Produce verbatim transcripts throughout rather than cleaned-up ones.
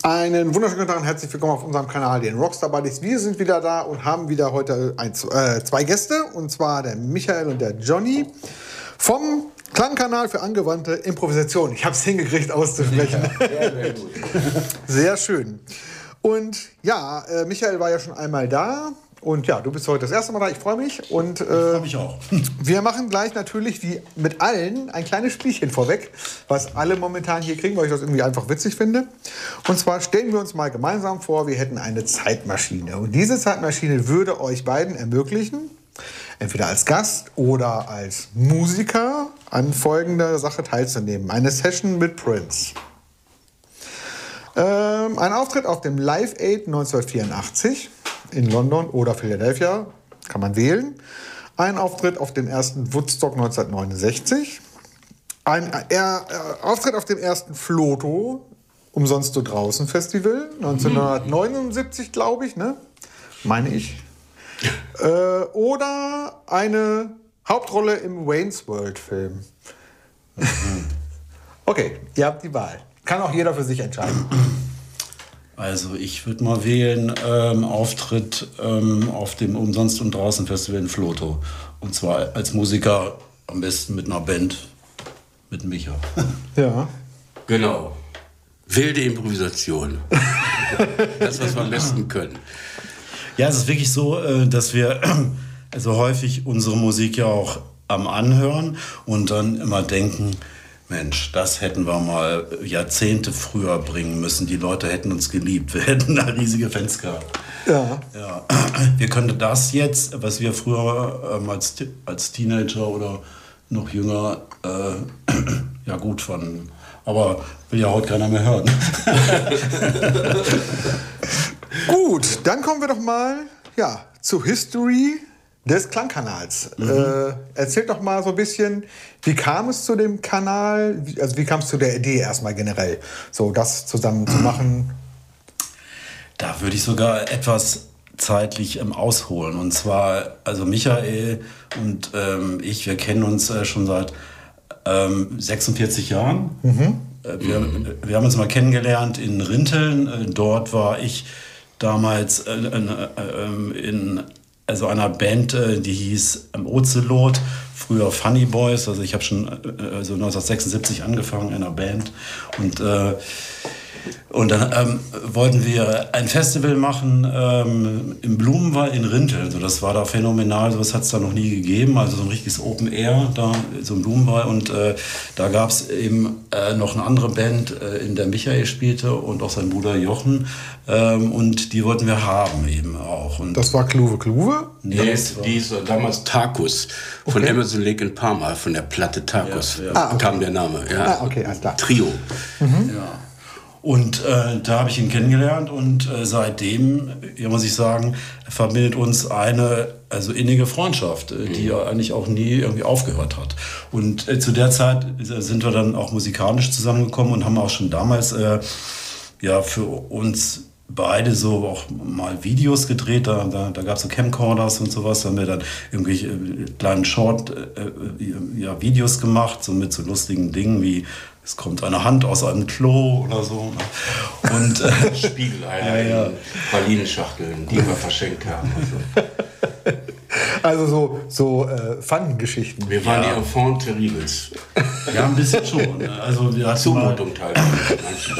Einen wunderschönen guten Tag und herzlich willkommen auf unserem Kanal, den Rockstar Buddies. Wir sind wieder da und haben wieder heute ein, äh, zwei Gäste, und zwar der Michael und der Johnny vom Klangkanal für angewandte Improvisation. Ich habe es hingekriegt auszusprechen. Ja, sehr, sehr gut. Sehr schön. Und ja, äh, Michael war ja schon einmal da. Und ja, du bist heute das erste Mal da. Ich freue mich. Und, äh, ich freue mich auch. Wir machen gleich natürlich wie mit allen ein kleines Spielchen vorweg, was alle momentan hier kriegen, weil ich das irgendwie einfach witzig finde. Und zwar stellen wir uns mal gemeinsam vor, wir hätten eine Zeitmaschine. Und diese Zeitmaschine würde euch beiden ermöglichen, entweder als Gast oder als Musiker an folgender Sache teilzunehmen. Eine Session mit Prince. Ähm, ein Auftritt auf dem Live Aid neunzehnhundertvierundachtzig in London oder Philadelphia, kann man wählen. Ein Auftritt auf dem ersten Woodstock neunzehnhundertneunundsechzig. Ein äh, äh, Auftritt auf dem ersten Floto, Umsonst du draußen Festival, neunzehnhundertneunundsiebzig, glaube ich, ne? Meine ich. äh, oder eine Hauptrolle im Wayne's World Film. Okay, ihr habt die Wahl. Kann auch jeder für sich entscheiden. Also ich würde mal wählen, ähm, Auftritt ähm, auf dem Umsonst und draußen Festival in Floto. Und zwar als Musiker am besten mit einer Band, mit Micha. Ja. Genau. Wilde Improvisation. Das, was wir am besten können. Ja, es ist wirklich so, dass wir also häufig unsere Musik ja auch am Anhören und dann immer denken, Mensch, das hätten wir mal Jahrzehnte früher bringen müssen. Die Leute hätten uns geliebt. Wir hätten da riesige Fans gehabt. Ja. Ja. Wir könnten das jetzt, was wir früher ähm, als, als Teenager oder noch jünger äh, ja gut fanden. Aber will ja heute keiner mehr hören. Gut, dann kommen wir doch mal ja, zur History des Klangkanals. Mhm. Äh, erzählt doch mal so ein bisschen, wie kam es zu dem Kanal, wie, also wie kam es zu der Idee erstmal generell, so das zusammen zu machen? Da würde ich sogar etwas zeitlich ähm, ausholen. Und zwar, also Michael und ähm, ich, wir kennen uns äh, schon seit ähm, sechsundvierzig Jahren. Mhm. Äh, wir, mhm. wir haben uns mal kennengelernt in Rinteln. Äh, dort war ich damals äh, äh, in also einer Band, die hieß Ocelot, früher Funny Boys. Also ich habe schon also neunzehnhundertsechsundsiebzig angefangen in einer Band. Und, äh, und dann ähm, wollten wir ein Festival machen ähm, im Blumenwald in Rinteln. Also das war da phänomenal, sowas hat es da noch nie gegeben. Also so ein richtiges Open Air da, so im Blumenwald. Und äh, da gab es eben äh, noch eine andere Band, äh, in der Michael spielte und auch sein Bruder Jochen. Ähm, und die wollten wir haben eben auch. Und das war Kluwe Kluwe? Nee, die ist damals Tarkus von okay. Emerson Lake in Parma, von der Platte Tarkus. Ja, ja. Ah, okay. Kam der Name. Ja. Ah, okay, alles klar. Trio. Mhm. Ja. Und äh, da habe ich ihn kennengelernt und äh, seitdem, ja, muss ich sagen, verbindet uns eine also innige Freundschaft, äh, die ja eigentlich auch nie irgendwie aufgehört hat. Und äh, zu der Zeit sind wir dann auch musikalisch zusammengekommen und haben auch schon damals äh, ja, für uns beide so auch mal Videos gedreht, da, da, da gab es so Camcorders und sowas, da haben wir dann irgendwelche kleinen Short äh, ja, Videos gemacht, so mit so lustigen Dingen wie es kommt eine Hand aus einem Klo oder so. Und äh, Spiegeleier, ja, ja. Pralinenschachteln, die wir verschenkt haben. Also, also so, so äh, Fun-Geschichten. Wir waren ja. die Enfants terribles. Ja, ein bisschen schon. Also wir hatten Zumutung teilweise.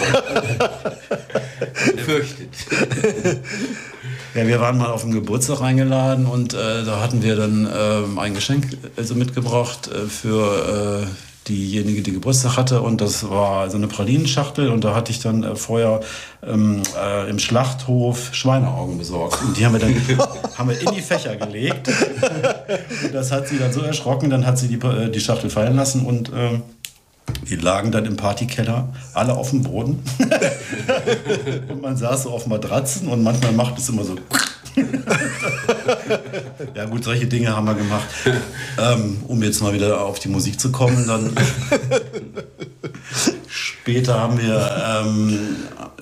Befürchtet. Ja, wir waren mal auf den Geburtstag eingeladen und äh, da hatten wir dann äh, ein Geschenk also mitgebracht äh, für äh, diejenige, die Geburtstag hatte, und das war so eine Pralinenschachtel und da hatte ich dann äh, vorher ähm, äh, im Schlachthof Schweineaugen besorgt und die haben wir dann haben wir in die Fächer gelegt und das hat sie dann so erschrocken, dann hat sie die, äh, die Schachtel fallen lassen und äh, die lagen dann im Partykeller alle auf dem Boden und man saß so auf Matratzen und manchmal macht es immer so ja gut, solche Dinge haben wir gemacht. Ähm, um jetzt mal wieder auf die Musik zu kommen, dann später haben wir, ähm,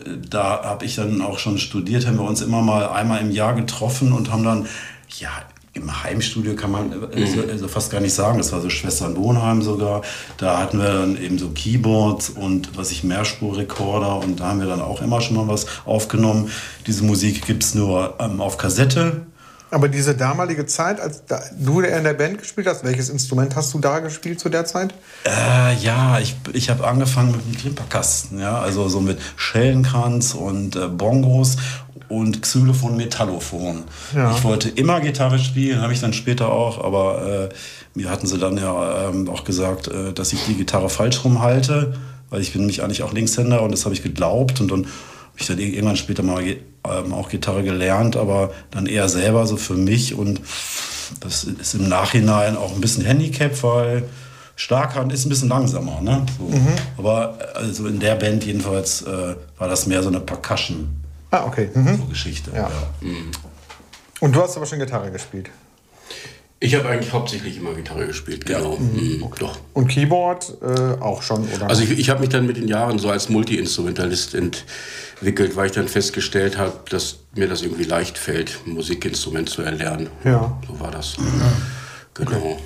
da habe ich dann auch schon studiert, haben wir uns immer mal einmal im Jahr getroffen und haben dann, ja, im Heimstudio kann man also, also fast gar nicht sagen. Das war so Schwestern-Wohnheim sogar. Da hatten wir dann eben so Keyboards und was ich Mehrspurrekorder und da haben wir dann auch immer schon mal was aufgenommen. Diese Musik gibt es nur ähm, auf Kassette. Aber diese damalige Zeit, als da, du in der Band gespielt hast, welches Instrument hast du da gespielt zu der Zeit? Äh, ja, ich, ich habe angefangen mit einem Klimperkasten, ja, also so mit Schellenkranz und äh, Bongos und Xylophon, Metallophon. Ja. Ich wollte immer Gitarre spielen, habe ich dann später auch, aber äh, mir hatten sie dann ja ähm, auch gesagt, äh, dass ich die Gitarre falsch rumhalte, weil ich bin nämlich eigentlich auch Linkshänder und das habe ich geglaubt und dann habe ich dann irgendwann später mal ähm, auch Gitarre gelernt, aber dann eher selber so für mich und das ist im Nachhinein auch ein bisschen Handicap, weil Schlaghand ist ein bisschen langsamer, ne? So. Mhm. Aber also in der Band jedenfalls äh, war das mehr so eine Percussion. Ah, okay. Mhm. So Geschichte. Ja. Ja. Mhm. Und du hast aber schon Gitarre gespielt? Ich habe eigentlich hauptsächlich immer Gitarre gespielt, genau. Ja. Mhm. Okay. Doch. Und Keyboard äh, auch schon, oder? Also ich, ich habe mich dann mit den Jahren so als Multi-Instrumentalist entwickelt, weil ich dann festgestellt habe, dass mir das irgendwie leicht fällt, ein Musikinstrument zu erlernen. Ja. So war das. Mhm. Genau. Okay.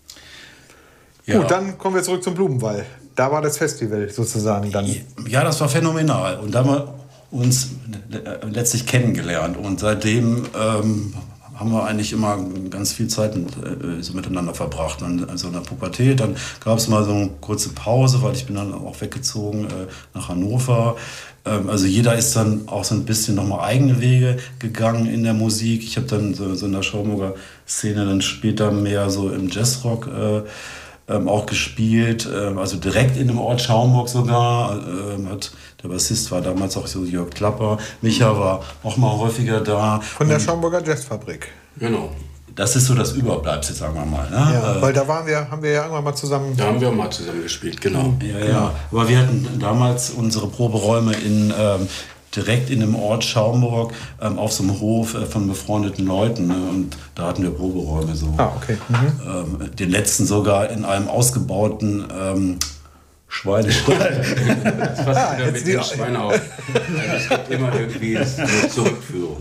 Ja. Gut, dann kommen wir zurück zum Blumenwall. Da war das Festival sozusagen dann. Ja, das war phänomenal. Und da haben wir uns letztlich kennengelernt. Und seitdem ähm, haben wir eigentlich immer ganz viel Zeit mit, äh, so miteinander verbracht. Dann, also in der Pubertät, dann gab es mal so eine kurze Pause, weil ich bin dann auch weggezogen äh, nach Hannover. Ähm, also jeder ist dann auch so ein bisschen nochmal eigene Wege gegangen in der Musik. Ich habe dann so, so in der Schaumburger Szene dann später mehr so im Jazzrock äh, ähm, auch gespielt. Ähm, also direkt in dem Ort Schaumburg sogar. Ähm, hat, der Bassist war damals auch so Jörg Klapper. Micha war auch mal häufiger da. Von der Schaumburger Jazzfabrik. Genau. Das ist so das Überbleibsel, sagen wir mal. Ne? Ja, äh, weil da waren wir, haben wir ja irgendwann mal zusammen... Da haben wir mal zusammen gespielt, genau. Ja, ja. Genau. Aber wir hatten damals unsere Proberäume in, ähm, direkt in dem Ort Schaumburg ähm, auf so einem Hof äh, von befreundeten Leuten. Ne? Und da hatten wir Proberäume so. Ah, okay. Mhm. Ähm, den letzten sogar in einem ausgebauten... Ähm, Schweinestall. Das passt ah, wieder mit dem Schweinehaus. Es gibt immer irgendwie eine Zurückführung.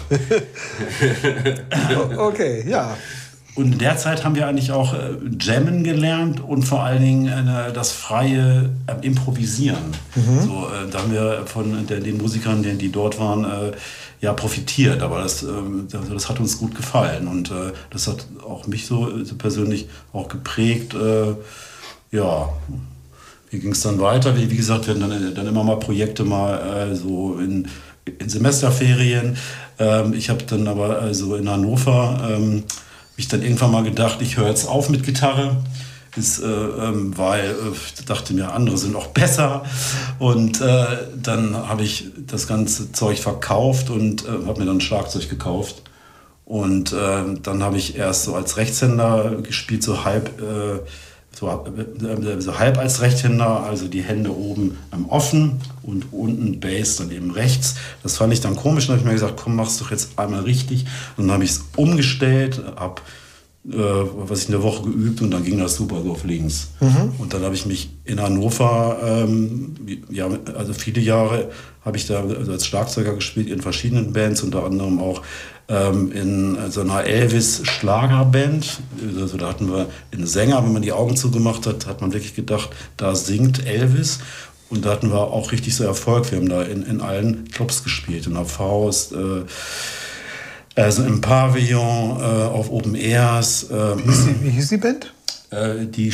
Okay, ja. Und in der Zeit haben wir eigentlich auch äh, Jammen gelernt und vor allen Dingen äh, das freie äh, Improvisieren. Mhm. So, äh, da haben wir von der, den Musikern, die, die dort waren, äh, ja, profitiert. Aber das, äh, das, das hat uns gut gefallen. Und äh, das hat auch mich so, so persönlich auch geprägt. Äh, ja... Wie ging es dann weiter? Wie, wie gesagt, wir hatten dann, dann immer mal Projekte mal äh, so in, in Semesterferien. Ähm, ich habe dann aber also in Hannover ähm, mich dann irgendwann mal gedacht, ich höre jetzt auf mit Gitarre. Ist, äh, ähm, weil äh, ich dachte mir, andere sind auch besser. Und äh, dann habe ich das ganze Zeug verkauft und äh, habe mir dann ein Schlagzeug gekauft. Und äh, dann habe ich erst so als Rechtshänder gespielt, so halb... Äh, So, so halb als Rechtshänder, also die Hände oben ähm, offen und unten Bass dann eben rechts. Das fand ich dann komisch, dann habe ich mir gesagt, komm, mach's doch jetzt einmal richtig. Und dann habe ich es umgestellt, habe äh, was ich eine Woche geübt und dann ging das super so auf links. Mhm. Und dann habe ich mich in Hannover, ähm, ja, also viele Jahre habe ich da also als Schlagzeuger gespielt in verschiedenen Bands, unter anderem auch ähm, in so einer Elvis-Schlagerband. Also da hatten wir einen Sänger, wenn man die Augen zugemacht hat, hat man wirklich gedacht, da singt Elvis. Und da hatten wir auch richtig so Erfolg. Wir haben da in, in allen Clubs gespielt, in der Faust, äh, also im Pavillon, äh, auf Open Airs. Äh, wie, hieß die, wie hieß die Band? Äh, die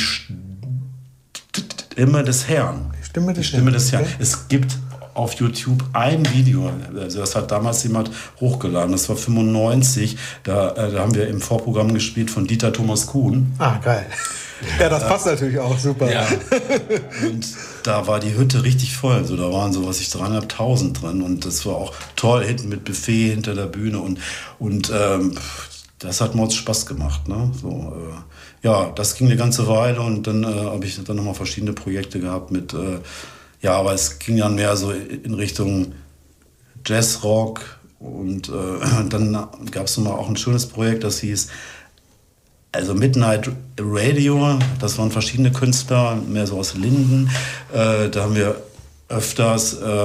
Stimme des Herrn. Die Stimme des, die Stimme des Herrn. Okay. Es gibt auf YouTube ein Video, also das hat damals jemand hochgeladen, das war fünfundneunzig, da, äh, da haben wir im Vorprogramm gespielt von Dieter Thomas Kuhn. Ah, geil. Ja, das passt natürlich auch super. Ja. Und da war die Hütte richtig voll. Also da waren so, was ich, dreieinhalbtausend drin. Und das war auch toll, hinten mit Buffet hinter der Bühne. Und, und ähm, das hat mir uns Spaß gemacht. Ne? So, äh, ja, das ging eine ganze Weile. Und dann äh, habe ich dann nochmal verschiedene Projekte gehabt mit, äh, ja, aber es ging dann mehr so in Richtung Jazzrock. Und äh, dann gab es nochmal auch ein schönes Projekt, das hieß also Midnight Radio, das waren verschiedene Künstler, mehr so aus Linden. Äh, da haben wir öfters äh,